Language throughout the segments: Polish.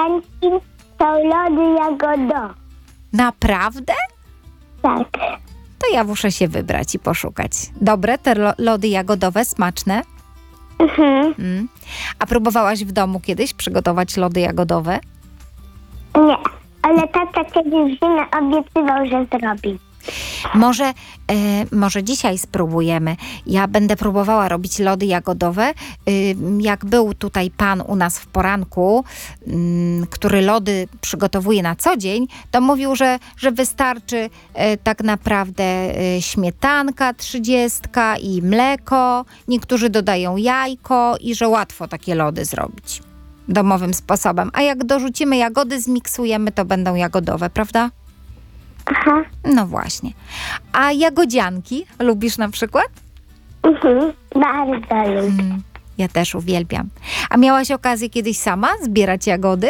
Bielańskim są lody jagodowe. Naprawdę? Tak. To ja muszę się wybrać i poszukać. Dobre te lody jagodowe, smaczne? Mhm. A próbowałaś w domu kiedyś przygotować lody jagodowe? Nie, ale tata kiedyś zimę obiecywał, że zrobi. Może dzisiaj spróbujemy. Ja będę próbowała robić lody jagodowe. Jak był tutaj pan u nas w poranku, który lody przygotowuje na co dzień, to mówił, że wystarczy tak naprawdę śmietanka 30 i mleko. Niektórzy dodają jajko i że łatwo takie lody zrobić domowym sposobem. A jak dorzucimy jagody, zmiksujemy, to będą jagodowe, prawda? Aha. No właśnie. A jagodzianki lubisz na przykład? Bardzo lubię. Ja też uwielbiam. A miałaś okazję kiedyś sama zbierać jagody?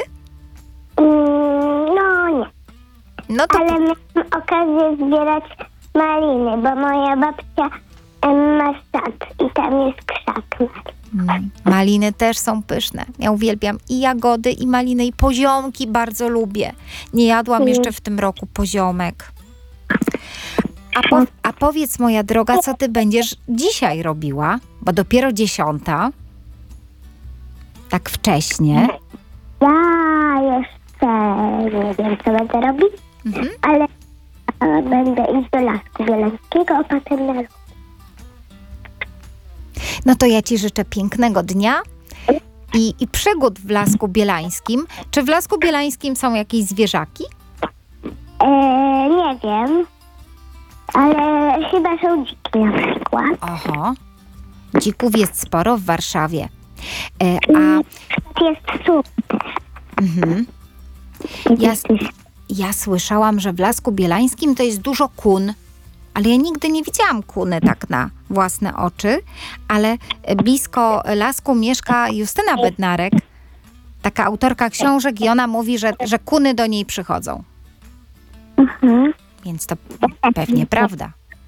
No nie, No to ale miałam okazję zbierać maliny, bo moja babcia ma sad i tam jest krzak malin. maliny też są pyszne. Ja uwielbiam i jagody, i maliny, i poziomki bardzo lubię. Nie jadłam jeszcze w tym roku poziomek. A powiedz, moja droga, co ty będziesz dzisiaj robiła? Bo dopiero 10. Tak wcześnie. Ja jeszcze nie wiem, co będę robić, ale będę iść do Lasku Bielańskiego, a potem na ruch. No to ja ci życzę pięknego dnia i przygód w Lasku Bielańskim. Czy w Lasku Bielańskim są jakieś zwierzaki? Nie wiem, ale chyba są dziki na przykład. Oho, dzików jest sporo w Warszawie. Jest super. Ja słyszałam, że w Lasku Bielańskim to jest dużo kun, ale ja nigdy nie widziałam kuny tak na własne oczy, ale blisko lasku mieszka Justyna Bednarek, taka autorka książek i ona mówi, że kuny do niej przychodzą. Więc to pewnie prawda.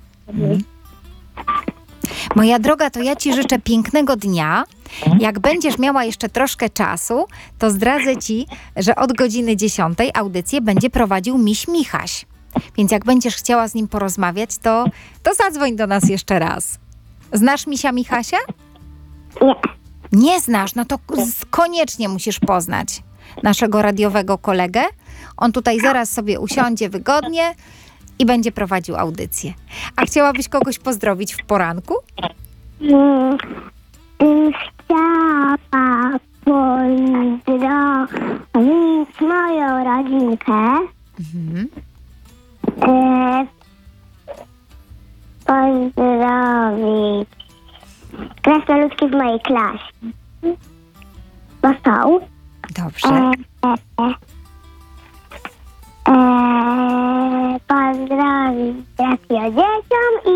Moja droga, to ja ci życzę pięknego dnia. Jak będziesz miała jeszcze troszkę czasu, to zdradzę ci, że od godziny 10 audycję będzie prowadził miś Michaś. Więc jak będziesz chciała z nim porozmawiać, to zadzwoń do nas jeszcze raz. Znasz misia Michasia? Nie. Nie znasz? No to koniecznie musisz poznać naszego radiowego kolegę. On tutaj zaraz sobie usiądzie wygodnie i będzie prowadził audycję. A chciałabyś kogoś pozdrowić w poranku? Chciała pozdrowić moją rodzinkę. Pozdrowić krasnoludki w mojej klasie. Bo są. Dobrze. Pozdrowić radio dzieciom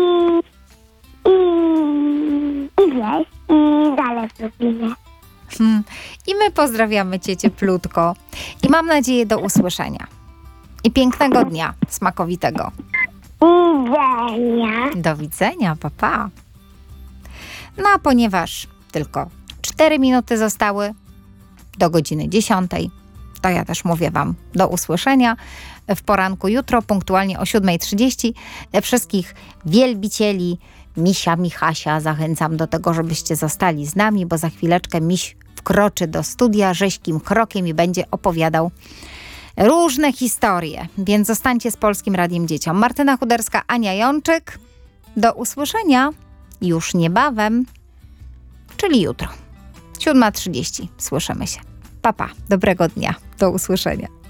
i wieś i dalej w Lublinie. I my pozdrawiamy cię cieplutko. I mam nadzieję do usłyszenia. I pięknego dnia smakowitego. Widzenia. Do widzenia, pa, pa. No a ponieważ tylko 4 minuty zostały do godziny 10, to ja też mówię wam do usłyszenia w poranku jutro, punktualnie o 7:30. Wszystkich wielbicieli misia Michasia zachęcam do tego, żebyście zostali z nami, bo za chwileczkę miś wkroczy do studia rzeźkim krokiem i będzie opowiadał różne historie, więc zostańcie z Polskim Radiem Dzieciom. Martyna Chuderska, Ania Jączyk. Do usłyszenia już niebawem, czyli jutro. 7:30. Słyszymy się. Pa, pa. Dobrego dnia. Do usłyszenia.